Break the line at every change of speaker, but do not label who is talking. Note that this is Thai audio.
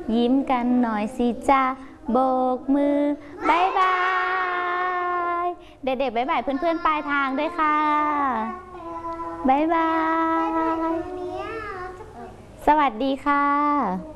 ยิ้มกันหน่อยสิจ้าโบกมือบายบายเด็กๆบายบายเพื่อนๆปลายทางด้วยค่ะบายบายสวัสดีค่ะ